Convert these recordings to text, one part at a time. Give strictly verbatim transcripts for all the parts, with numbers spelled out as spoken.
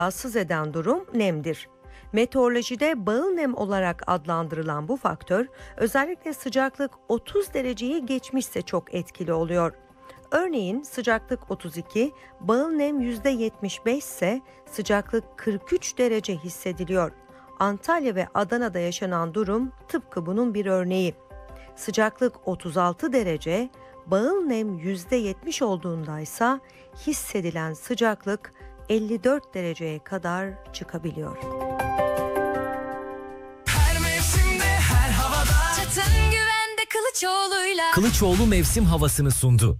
rahatsız eden durum nemdir. Meteorolojide bağıl nem olarak adlandırılan bu faktör, özellikle sıcaklık otuz dereceyi geçmişse çok etkili oluyor. Örneğin sıcaklık otuz iki, bağıl nem yüzde yetmiş beş ise sıcaklık kırk üç derece hissediliyor. Antalya ve Adana'da yaşanan durum tıpkı bunun bir örneği. Sıcaklık otuz altı derece, bağıl nem yüzde yetmiş olduğundaysa hissedilen sıcaklık elli dört dereceye kadar çıkabiliyor. Her mevsimde, her havada. Çatın güvende Kılıçoğlu'yla. Kılıçoğlu mevsim havasını sundu.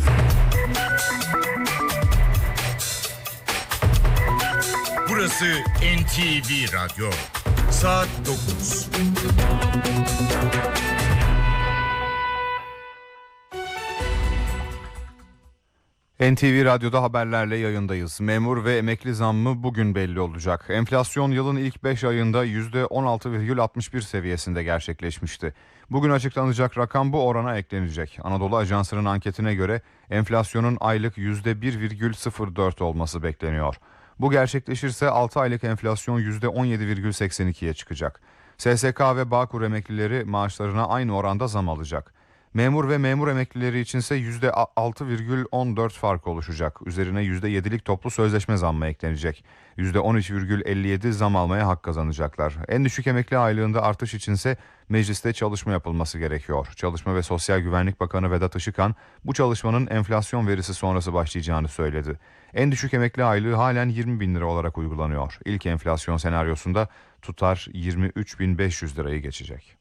Burası N T V Radyo. Saat dokuz. N T V Radyo'da haberlerle yayındayız. Memur ve emekli zammı bugün belli olacak. Enflasyon yılın ilk beş ayında yüzde on altı virgül altmış bir seviyesinde gerçekleşmişti. Bugün açıklanacak rakam bu orana eklenecek. Anadolu Ajansı'nın anketine göre enflasyonun aylık yüzde bir virgül sıfır dört olması bekleniyor. Bu gerçekleşirse altı aylık enflasyon yüzde on yedi virgül seksen ikiye çıkacak. S S K ve Bağkur emeklileri maaşlarına aynı oranda zam alacak. Memur ve memur emeklileri içinse yüzde altı virgül on dört fark oluşacak. Üzerine yüzde yedilik toplu sözleşme zammı eklenecek. yüzde on üç virgül elli yedi zam almaya hak kazanacaklar. En düşük emekli aylığında artış içinse mecliste çalışma yapılması gerekiyor. Çalışma ve Sosyal Güvenlik Bakanı Vedat Işıkhan bu çalışmanın enflasyon verisi sonrası başlayacağını söyledi. En düşük emekli aylığı halen yirmi bin lira olarak uygulanıyor. İlk enflasyon senaryosunda tutar yirmi üç bin beş yüz lirayı geçecek.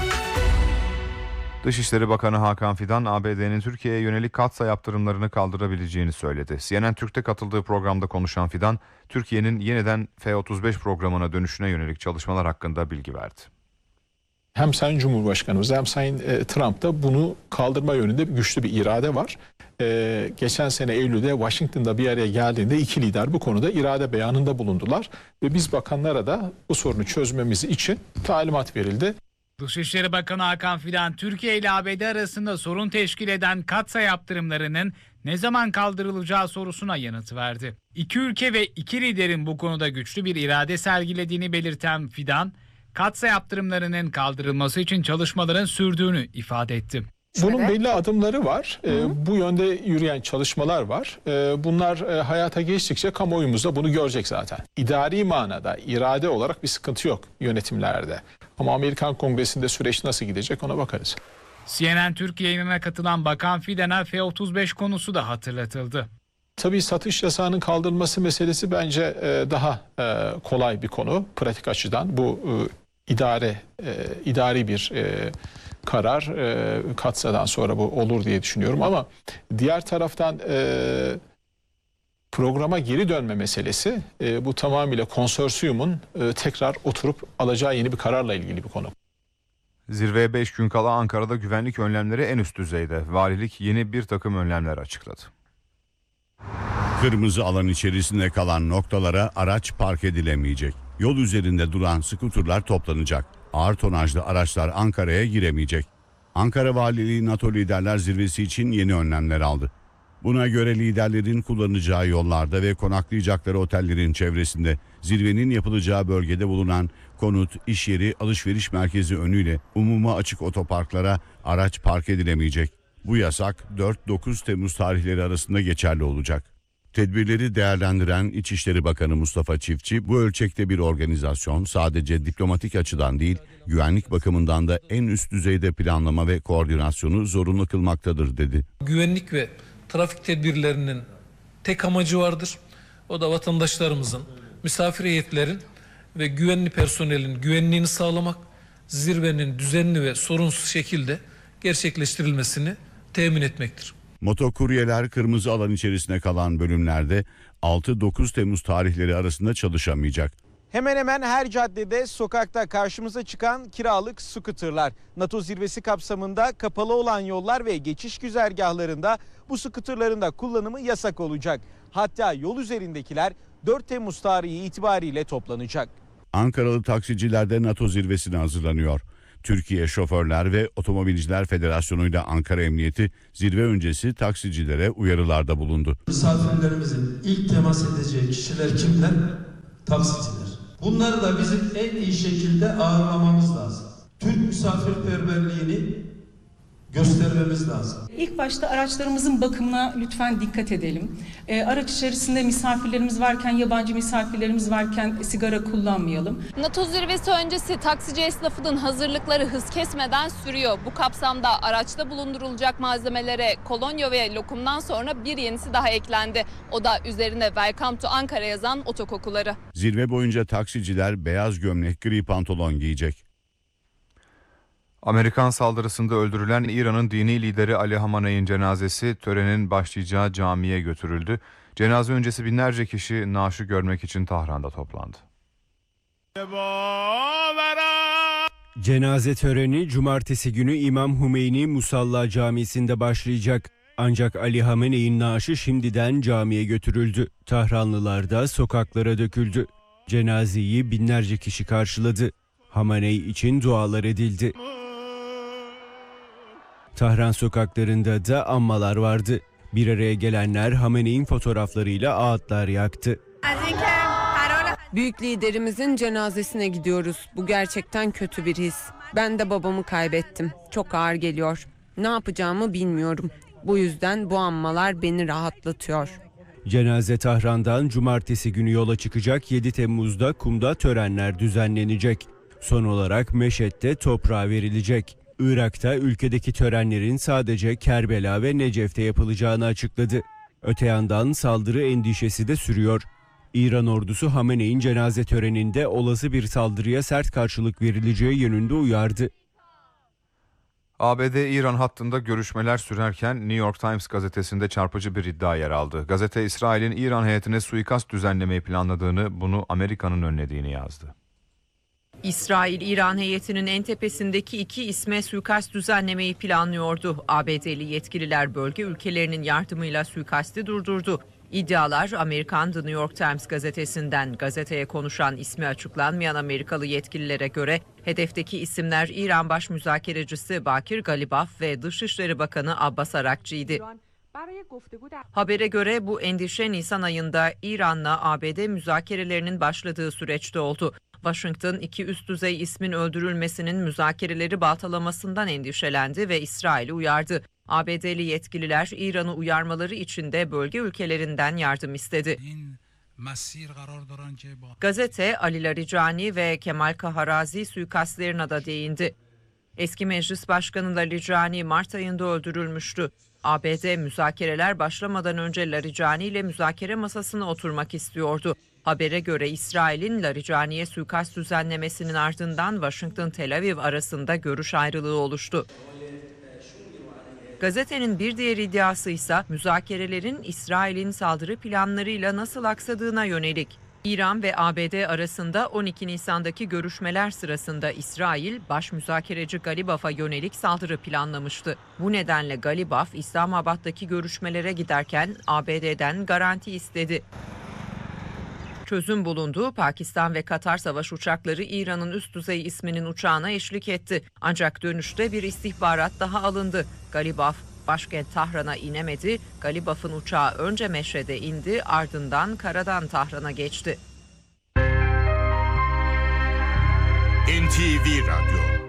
Dışişleri Bakanı Hakan Fidan, A B D'nin Türkiye'ye yönelik katsa yaptırımlarını kaldırabileceğini söyledi. C N N Türk'te katıldığı programda konuşan Fidan, Türkiye'nin yeniden F otuz beş programına dönüşüne yönelik çalışmalar hakkında bilgi verdi. Hem Sayın Cumhurbaşkanımız hem Sayın Trump'ta bunu kaldırma yönünde güçlü bir irade var. Ee, geçen sene Eylül'de Washington'da bir araya geldiğinde iki lider bu konuda irade beyanında bulundular. Ve biz bakanlara da bu sorunu çözmemiz için talimat verildi. Dışişleri Bakanı Hakan Fidan, Türkiye ile A B D arasında sorun teşkil eden katsa yaptırımlarının ne zaman kaldırılacağı sorusuna yanıt verdi. İki ülke ve iki liderin bu konuda güçlü bir irade sergilediğini belirten Fidan, katsa yaptırımlarının kaldırılması için çalışmaların sürdüğünü ifade etti. Bunun belli adımları var. Ee, bu yönde yürüyen çalışmalar var. Ee, bunlar e, hayata geçtikçe kamuoyumuz da bunu görecek zaten. İdari manada, irade olarak bir sıkıntı yok yönetimlerde. Ama Amerikan Kongresi'nde süreç nasıl gidecek ona bakarız. C N N Türk yayınına katılan Bakan Fidan'a F otuz beş konusu da hatırlatıldı. Tabii satış yasağının kaldırılması meselesi bence e, daha e, kolay bir konu pratik açıdan. Bu e, idare, e, idari bir e, karar e, katsadan sonra bu olur diye düşünüyorum. Ama diğer taraftan e, programa geri dönme meselesi e, bu tamamıyla konsorsiyumun e, tekrar oturup alacağı yeni bir kararla ilgili bir konu. Zirveye beş gün kala Ankara'da güvenlik önlemleri en üst düzeyde. Valilik yeni bir takım önlemler açıkladı. Kırmızı alan içerisinde kalan noktalara araç park edilemeyecek. Yol üzerinde duran skuterlar toplanacak. Ağır tonajlı araçlar Ankara'ya giremeyecek. Ankara Valiliği NATO Liderler Zirvesi için yeni önlemler aldı. Buna göre liderlerin kullanacağı yollarda ve konaklayacakları otellerin çevresinde zirvenin yapılacağı bölgede bulunan konut, iş yeri, alışveriş merkezi önüyle umuma açık otoparklara araç park edilemeyecek. Bu yasak dört dokuz Temmuz tarihleri arasında geçerli olacak. Tedbirleri değerlendiren İçişleri Bakanı Mustafa Çiftçi, bu ölçekte bir organizasyon sadece diplomatik açıdan değil, güvenlik bakımından da en üst düzeyde planlama ve koordinasyonu zorunlu kılmaktadır dedi. Güvenlik ve trafik tedbirlerinin tek amacı vardır. O da vatandaşlarımızın, misafir heyetlerin ve güvenli personelin güvenliğini sağlamak, zirvenin düzenli ve sorunsuz şekilde gerçekleştirilmesini temin etmektir. Motokuryeler kırmızı alan içerisinde kalan bölümlerde altı dokuz Temmuz tarihleri arasında çalışamayacak. Hemen hemen her caddede, sokakta karşımıza çıkan kiralık skuterlar. NATO zirvesi kapsamında kapalı olan yollar ve geçiş güzergahlarında bu skuterların da kullanımı yasak olacak. Hatta yol üzerindekiler dört Temmuz tarihi itibariyle toplanacak. Ankaralı taksiciler de NATO zirvesine hazırlanıyor. Türkiye Şoförler ve Otomobilciler Federasyonu ile Ankara Emniyeti zirve öncesi taksicilere uyarılarda bulundu. Misafirlerimizin ilk temas edeceği kişiler kimler? taksiciler. Bunları da bizim en iyi şekilde ağırlamamız lazım. Türk misafirperverliğini göstermemiz lazım. İlk başta araçlarımızın bakımına lütfen dikkat edelim. E, araç içerisinde misafirlerimiz varken, yabancı misafirlerimiz varken sigara kullanmayalım. NATO zirvesi öncesi taksici esnafının hazırlıkları hız kesmeden sürüyor. Bu kapsamda araçta bulundurulacak malzemelere kolonya ve lokumdan sonra bir yenisi daha eklendi. O da üzerine Welcome to Ankara yazan otokokuları. Zirve boyunca taksiciler beyaz gömlek, gri pantolon giyecek. Amerikan saldırısında öldürülen İran'ın dini lideri Ali Hamaney'in cenazesi törenin başlayacağı camiye götürüldü. Cenaze öncesi binlerce kişi naaşı görmek için Tahran'da toplandı. Cenaze töreni cumartesi günü İmam Hümeyni Musalla Camisi'nde başlayacak. Ancak Ali Hameney'in naaşı şimdiden camiye götürüldü. Tahranlılar da sokaklara döküldü. Cenazeyi binlerce kişi karşıladı. Hameney için dualar edildi. Tahran sokaklarında da anmalar vardı. Bir araya gelenler Hameney'in fotoğraflarıyla ağıtlar yaktı. Büyük liderimizin cenazesine gidiyoruz. Bu gerçekten kötü bir his. Ben de babamı kaybettim. Çok ağır geliyor. Ne yapacağımı bilmiyorum. Bu yüzden bu anmalar beni rahatlatıyor. Cenaze Tahran'dan cumartesi günü yola çıkacak. yedi Temmuz'da Kum'da törenler düzenlenecek. Son olarak Meşhed'de toprağa verilecek. Irak'ta ülkedeki törenlerin sadece Kerbela ve Necef'te yapılacağını açıkladı. Öte yandan saldırı endişesi de sürüyor. İran ordusu Hameney'in cenaze töreninde olası bir saldırıya sert karşılık verileceği yönünde uyardı. A B D-İran hattında görüşmeler sürerken New York Times gazetesinde çarpıcı bir iddia yer aldı. Gazete İsrail'in İran heyetine suikast düzenlemeyi planladığını, bunu Amerika'nın önlediğini yazdı. İsrail, İran heyetinin en tepesindeki iki isme suikast düzenlemeyi planlıyordu. A B D'li yetkililer bölge ülkelerinin yardımıyla suikasti durdurdu. İddialar Amerikan The New York Times gazetesinden. Gazeteye konuşan ismi açıklanmayan Amerikalı yetkililere göre hedefteki isimler İran baş müzakerecisi Bakir Galibaf ve Dışişleri Bakanı Abbas Arakçı'ydı. Habere göre bu endişe Nisan ayında İran'la A B D müzakerelerinin başladığı süreçte oldu. Washington iki üst düzey ismin öldürülmesinin müzakereleri baltalamasından endişelendi ve İsrail'i uyardı. A B D'li yetkililer İran'ı uyarmaları için de bölge ülkelerinden yardım istedi. Gazete Ali Larijani ve Kemal Kaharazi suikastlerine de değindi. Eski Meclis Başkanı Larijani Mart ayında öldürülmüştü. A B D müzakereler başlamadan önce Larijani ile müzakere masasına oturmak istiyordu. Habere göre İsrail'in Larijani'ye suikast düzenlemesinin ardından Washington-Tel Aviv arasında görüş ayrılığı oluştu. Gazetenin bir diğer iddiası ise müzakerelerin İsrail'in saldırı planlarıyla nasıl aksadığına yönelik. İran ve A B D arasında on iki Nisan'daki görüşmeler sırasında İsrail, baş müzakereci Galibaf'a yönelik saldırı planlamıştı. Bu nedenle Galibaf, İslamabad'daki görüşmelere giderken A B D'den garanti istedi. Çözüm bulundu. Pakistan ve Katar savaş uçakları İran'ın üst düzey isminin uçağına eşlik etti. Ancak dönüşte bir istihbarat daha alındı. Galibaf başkent Tahran'a inemedi. Galibaf'ın uçağı önce Meşhed'e indi, ardından karadan Tahran'a geçti. N T V Radyo.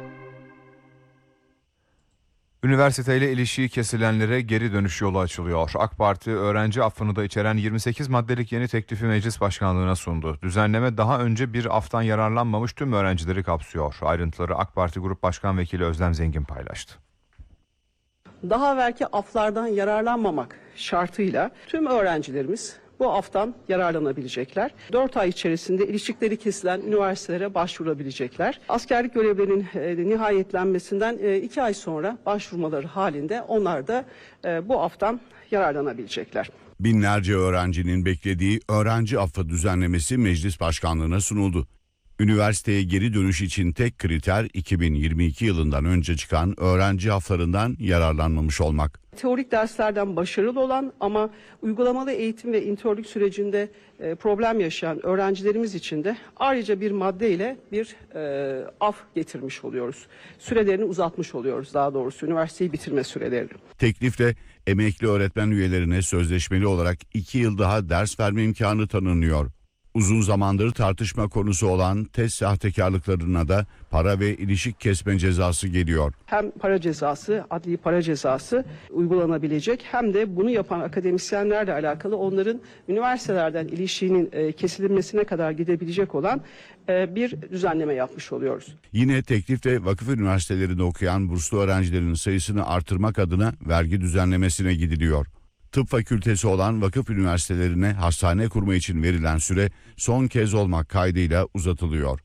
Üniversiteyle ilişiği kesilenlere geri dönüş yolu açılıyor. AK Parti öğrenci affını da içeren yirmi sekiz maddelik yeni teklifi meclis başkanlığına sundu. Düzenleme daha önce bir aftan yararlanmamış tüm öğrencileri kapsıyor. Ayrıntıları AK Parti Grup Başkan Vekili Özlem Zengin paylaştı. Daha evvelki aflardan yararlanmamak şartıyla tüm öğrencilerimiz bu aftan yararlanabilecekler. dört ay içerisinde ilişkileri kesilen üniversitelere başvurabilecekler. Askerlik görevlerinin e, nihayetlenmesinden e, iki ay sonra başvurmaları halinde onlar da e, bu aftan yararlanabilecekler. Binlerce öğrencinin beklediği öğrenci affı düzenlemesi meclis başkanlığına sunuldu. Üniversiteye geri dönüş için tek kriter iki bin yirmi iki yılından önce çıkan öğrenci afflarından yararlanmamış olmak. Teorik derslerden başarılı olan ama uygulamalı eğitim ve internlük sürecinde e, problem yaşayan öğrencilerimiz için de ayrıca bir maddeyle bir e, af getirmiş oluyoruz. Sürelerini uzatmış oluyoruz, daha doğrusu üniversiteyi bitirme sürelerini. Teklifle emekli öğretmen üyelerine sözleşmeli olarak iki yıl daha ders verme imkanı tanınıyor. Uzun zamandır tartışma konusu olan test sahtekarlıklarına da para ve ilişik kesme cezası geliyor. Hem para cezası, adli para cezası uygulanabilecek hem de bunu yapan akademisyenlerle alakalı onların üniversitelerden ilişiğinin e, kesilmesine kadar gidebilecek olan e, bir düzenleme yapmış oluyoruz. Yine teklifte vakıf üniversitelerinde okuyan burslu öğrencilerin sayısını artırmak adına vergi düzenlemesine gidiliyor. Tıp fakültesi olan vakıf üniversitelerine hastane kurma için verilen süre son kez olmak kaydıyla uzatılıyor.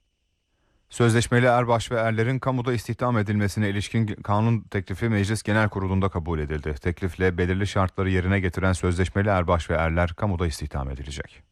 Sözleşmeli erbaş ve erlerin kamuda istihdam edilmesine ilişkin kanun teklifi Meclis Genel Kurulu'nda kabul edildi. Teklifle belirli şartları yerine getiren sözleşmeli erbaş ve erler kamuda istihdam edilecek.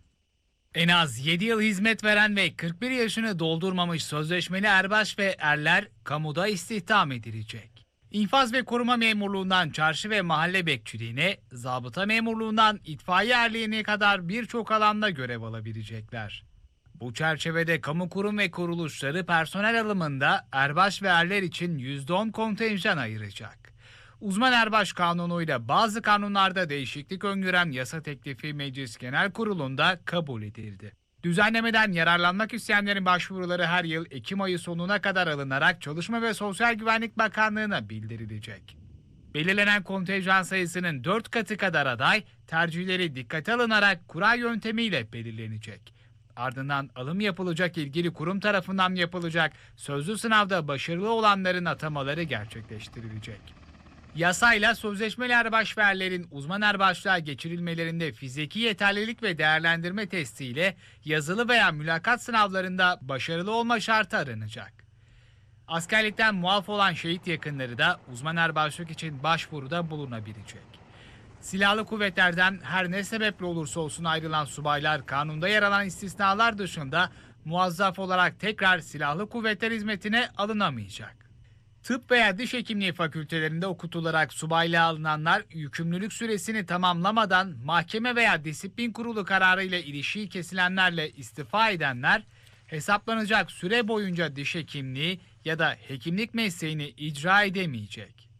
En az yedi yıl hizmet veren ve kırk bir yaşını doldurmamış sözleşmeli erbaş ve erler kamuda istihdam edilecek. İnfaz ve koruma memurluğundan çarşı ve mahalle bekçiliğine, zabıta memurluğundan itfaiye erliğine kadar birçok alanda görev alabilecekler. Bu çerçevede kamu kurum ve kuruluşları personel alımında erbaş ve erler için yüzde on kontenjan ayıracak. Uzman erbaş kanunuyla bazı kanunlarda değişiklik öngören yasa teklifi Meclis Genel Kurulu'nda kabul edildi. Düzenlemeden yararlanmak isteyenlerin başvuruları her yıl Ekim ayı sonuna kadar alınarak Çalışma ve Sosyal Güvenlik Bakanlığı'na bildirilecek. Belirlenen kontenjan sayısının dört katı kadar aday, tercihleri dikkate alınarak kura yöntemiyle belirlenecek. Ardından alım yapılacak ilgili kurum tarafından yapılacak sözlü sınavda başarılı olanların atamaları gerçekleştirilecek. Yasayla sözleşmeli erbaş ve erlerin uzman erbaşlığa geçirilmelerinde fiziki yeterlilik ve değerlendirme testiyle yazılı veya mülakat sınavlarında başarılı olma şartı aranacak. Askerlikten muaf olan şehit yakınları da uzman erbaşlık için başvuruda bulunabilecek. Silahlı kuvvetlerden her ne sebeple olursa olsun ayrılan subaylar kanunda yer alan istisnalar dışında muazzaf olarak tekrar silahlı kuvvetler hizmetine alınamayacak. Tıp veya diş hekimliği fakültelerinde okutularak subaylığa alınanlar yükümlülük süresini tamamlamadan mahkeme veya disiplin kurulu kararıyla ilişiği kesilenlerle istifa edenler hesaplanacak süre boyunca diş hekimliği ya da hekimlik mesleğini icra edemeyecek.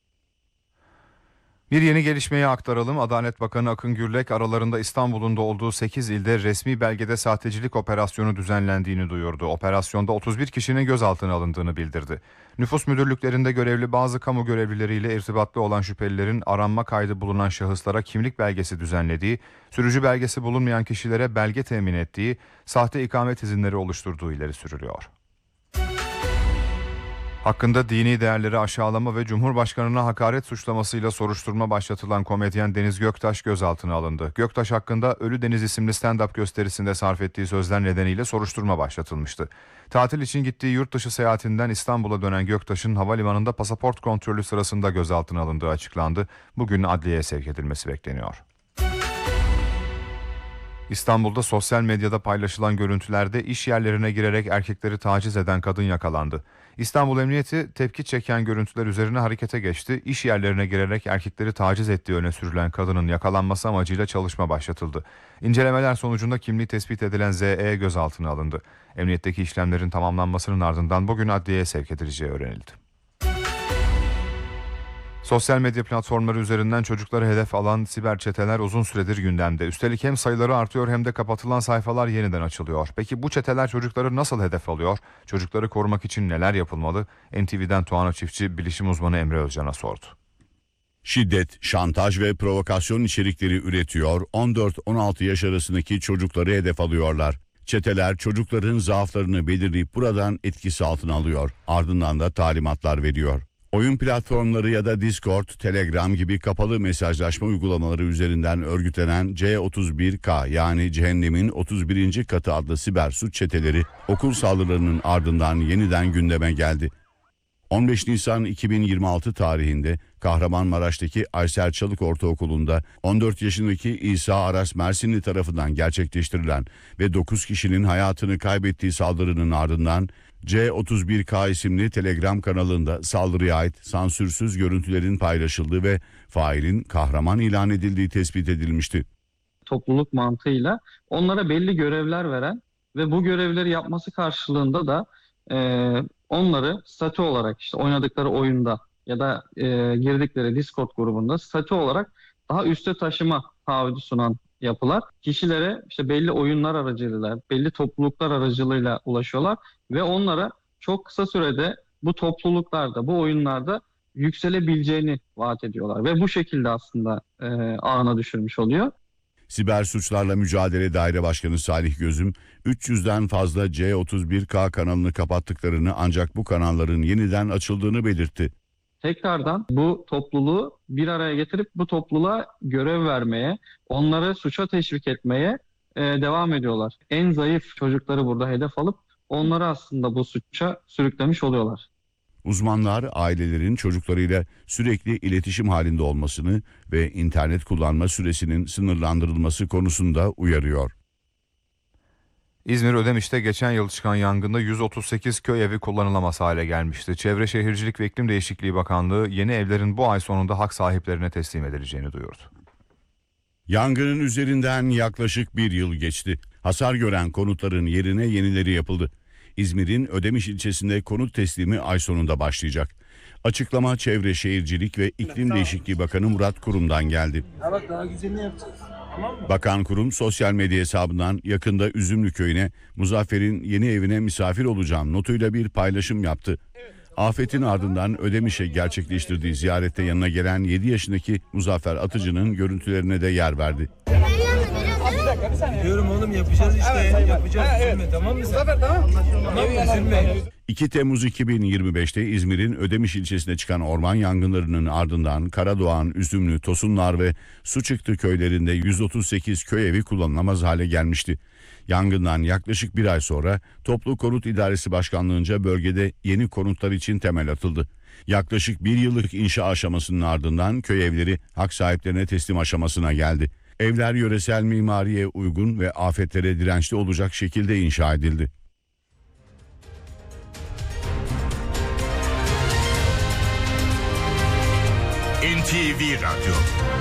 Bir yeni gelişmeyi aktaralım. Adalet Bakanı Akın Gürlek aralarında İstanbul'un da olduğu sekiz ilde resmi belgede sahtecilik operasyonu düzenlendiğini duyurdu. Operasyonda otuz bir kişinin gözaltına alındığını bildirdi. Nüfus müdürlüklerinde görevli bazı kamu görevlileriyle irtibatlı olan şüphelilerin aranma kaydı bulunan şahıslara kimlik belgesi düzenlediği, sürücü belgesi bulunmayan kişilere belge temin ettiği, sahte ikamet izinleri oluşturduğu ileri sürülüyor. Hakkında dini değerleri aşağılama ve Cumhurbaşkanı'na hakaret suçlamasıyla soruşturma başlatılan komedyen Deniz Göktaş gözaltına alındı. Göktaş hakkında Ölü Deniz isimli stand-up gösterisinde sarf ettiği sözler nedeniyle soruşturma başlatılmıştı. Tatil için gittiği yurt dışı seyahatinden İstanbul'a dönen Göktaş'ın havalimanında pasaport kontrolü sırasında gözaltına alındığı açıklandı. Bugün adliyeye sevk edilmesi bekleniyor. İstanbul'da sosyal medyada paylaşılan görüntülerde iş yerlerine girerek erkekleri taciz eden kadın yakalandı. İstanbul Emniyeti tepki çeken görüntüler üzerine harekete geçti. İş yerlerine girerek erkekleri taciz ettiği öne sürülen kadının yakalanması amacıyla çalışma başlatıldı. İncelemeler sonucunda kimliği tespit edilen Z E gözaltına alındı. Emniyetteki işlemlerin tamamlanmasının ardından bugün adliyeye sevk edileceği öğrenildi. Sosyal medya platformları üzerinden çocukları hedef alan siber çeteler uzun süredir gündemde. Üstelik hem sayıları artıyor hem de kapatılan sayfalar yeniden açılıyor. Peki bu çeteler çocukları nasıl hedef alıyor? Çocukları korumak için neler yapılmalı? N T V'den Tuana Çiftçi, bilişim uzmanı Emre Özcan'a sordu. Şiddet, şantaj ve provokasyon içerikleri üretiyor, on dört on altı yaş arasındaki çocukları hedef alıyorlar. Çeteler çocukların zaaflarını belirleyip buradan etkisi altına alıyor. Ardından da talimatlar veriyor. Oyun platformları ya da Discord, Telegram gibi kapalı mesajlaşma uygulamaları üzerinden örgütlenen C otuz bir K yani Cehennemin otuz birinci katı adlı siber suç çeteleri okul saldırılarının ardından yeniden gündeme geldi. on beş Nisan iki bin yirmi altı tarihinde Kahramanmaraş'taki Aysel Çalık Ortaokulu'nda on dört yaşındaki İsa Aras Mersinli tarafından gerçekleştirilen ve dokuz kişinin hayatını kaybettiği saldırının ardından C otuz bir K isimli Telegram kanalında saldırıya ait sansürsüz görüntülerin paylaşıldığı ve failin kahraman ilan edildiği tespit edilmişti. Topluluk mantığıyla onlara belli görevler veren ve bu görevleri yapması karşılığında da e, onları statü olarak işte oynadıkları oyunda ya da e, girdikleri Discord grubunda statü olarak daha üste taşıma taahhüdü sunan yapılar kişilere işte belli oyunlar aracılığıyla, belli topluluklar aracılığıyla ulaşıyorlar ve onlara çok kısa sürede bu topluluklarda, bu oyunlarda yükselebileceğini vaat ediyorlar ve bu şekilde aslında e, ağına düşürmüş oluyor. Siber Suçlarla Mücadele Daire Başkanı Salih Gözüm, üç yüzden fazla C otuz bir K kanalını kapattıklarını ancak bu kanalların yeniden açıldığını belirtti. Tekrardan bu topluluğu bir araya getirip bu topluluğa görev vermeye, onları suça teşvik etmeye e, devam ediyorlar. En zayıf çocukları burada hedef alıp onları aslında bu suça sürüklemiş oluyorlar. Uzmanlar ailelerin çocuklarıyla sürekli iletişim halinde olmasını ve internet kullanma süresinin sınırlandırılması konusunda uyarıyor. İzmir Ödemiş'te geçen yıl çıkan yangında yüz otuz sekiz köy evi kullanılamaz hale gelmişti. Çevre Şehircilik ve İklim Değişikliği Bakanlığı yeni evlerin bu ay sonunda hak sahiplerine teslim edileceğini duyurdu. Yangının üzerinden yaklaşık bir yıl geçti. Hasar gören konutların yerine yenileri yapıldı. İzmir'in Ödemiş ilçesinde konut teslimi ay sonunda başlayacak. Açıklama Çevre Şehircilik ve İklim Değişikliği Bakanı Murat Kurum'dan geldi. Bakan Kurum sosyal medya hesabından yakında Üzümlü Köyü'ne Muzaffer'in yeni evine misafir olacağım notuyla bir paylaşım yaptı. Afetin ardından Ödemiş'e gerçekleştirdiği ziyarette yanına gelen yedi yaşındaki Muzaffer Atıcı'nın görüntülerine de yer verdi. Diyorum oğlum yapacağız işte. Evet, yapacağız. Evet, üzülme, tamam mı sen? Tamam. Tamam üzülme. iki Temmuz iki bin yirmi beşte İzmir'in Ödemiş ilçesinde çıkan orman yangınlarının ardından Karadoğan, Üzümlü, Tosunlar ve Suçıktı köylerinde yüz otuz sekiz köy evi kullanılamaz hale gelmişti. Yangından yaklaşık bir ay sonra Toplu Konut İdaresi Başkanlığı'nca bölgede yeni konutlar için temel atıldı. Yaklaşık bir yıllık inşa aşamasının ardından köy evleri hak sahiplerine teslim aşamasına geldi. Evler yöresel mimariye uygun ve afetlere dirençli olacak şekilde inşa edildi. N T V Radyo.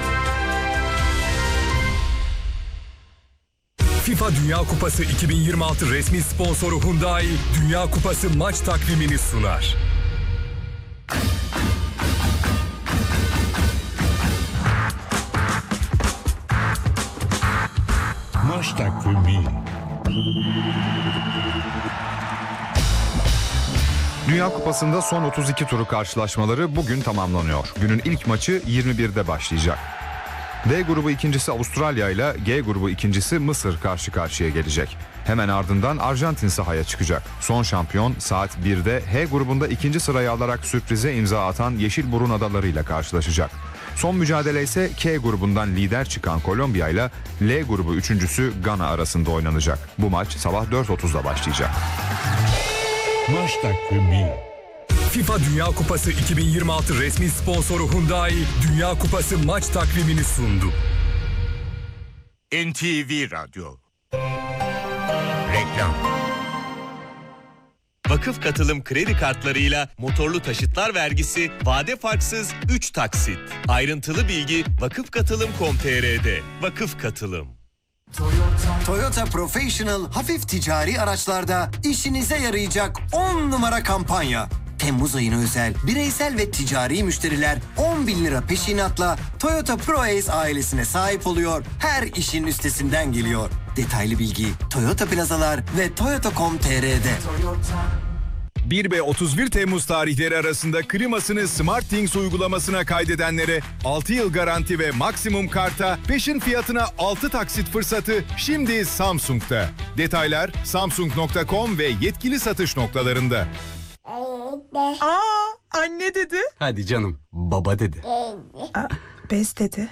FIFA Dünya Kupası iki bin yirmi altı resmi sponsoru Hyundai, Dünya Kupası maç takvimini sunar. Maç takvimi. Dünya Kupası'nda son otuz iki turu karşılaşmaları bugün tamamlanıyor. Günün ilk maçı yirmi birde başlayacak. D grubu ikincisi Avustralya ile G grubu ikincisi Mısır karşı karşıya gelecek. Hemen ardından Arjantin sahaya çıkacak. Son şampiyon saat birde H grubunda ikinci sırayı alarak sürprize imza atan Yeşilburun Adaları ile karşılaşacak. Son mücadele ise K grubundan lider çıkan Kolombiya ile L grubu üçüncüsü Gana arasında oynanacak. Bu maç sabah dört otuzda başlayacak. Maç takvimi. FIFA Dünya Kupası iki bin yirmi altı resmi sponsoru Hyundai, Dünya Kupası maç takvimini sundu. N T V Radyo. Reklam. Vakıf Katılım kredi kartlarıyla motorlu taşıtlar vergisi vade farksız üç taksit. Ayrıntılı bilgi vakıf katılım nokta com nokta tr'de. Vakıf Katılım. Toyota. Toyota Professional hafif ticari araçlarda işinize yarayacak on numara kampanya. Temmuz ayına özel bireysel ve ticari müşteriler on bin lira peşinatla Toyota ProAce ailesine sahip oluyor. Her işin üstesinden geliyor. Detaylı bilgi Toyota Plazalar ve toyota nokta com nokta tr'de. bir ve otuz bir Temmuz tarihleri arasında klimasını SmartThings uygulamasına kaydedenlere altı yıl garanti ve maksimum karta peşin fiyatına altı taksit fırsatı şimdi Samsung'da. Detaylar samsung nokta com ve yetkili satış noktalarında. Aa, anne dedi. Hadi canım, baba dedi. Aa, bez dedi.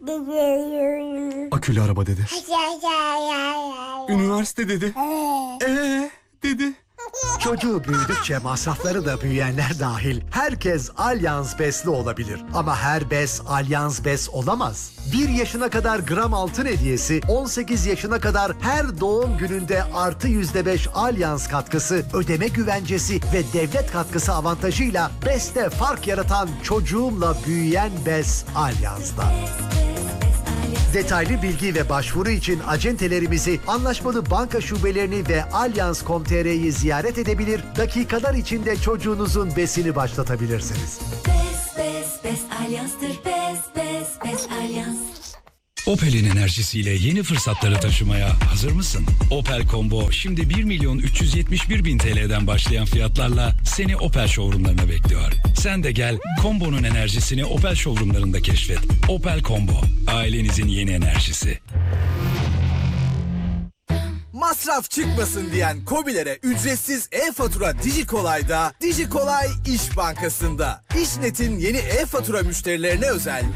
Akülü araba dedi. Üniversite dedi. Eee dedi. Çocuğu büyüdükçe masrafları da büyüyenler dahil herkes Allianz Bes'li olabilir. Ama her bes Allianz Bes olamaz. bir yaşına kadar gram altın hediyesi, on sekiz yaşına kadar her doğum gününde artı yüzde beş Allianz katkısı, ödeme güvencesi ve devlet katkısı avantajıyla Bes'te fark yaratan çocuğumla büyüyen Bes Allianz'da. Detaylı bilgi ve başvuru için acentelerimizi, anlaşmalı banka şubelerini ve Allianz nokta com nokta tr'yi ziyaret edebilir, dakikalar içinde çocuğunuzun besini başlatabilirsiniz. Bes, bes, bes Allianz'tır. Bes, bes, bes Allianz. Opel'in enerjisiyle yeni fırsatları taşımaya hazır mısın? Opel Combo şimdi bir milyon üç yüz yetmiş bir bin T L'den başlayan fiyatlarla seni Opel showroomlarına bekliyor. Sen de gel Combo'nun enerjisini Opel showroomlarında keşfet. Opel Combo, ailenizin yeni enerjisi. Masraf çıkmasın diyen KOBİ'lere ücretsiz e-fatura Dijikolay'da, Dijikolay İş Bankası'nda. İşnet'in yeni e-fatura müşterilerine özel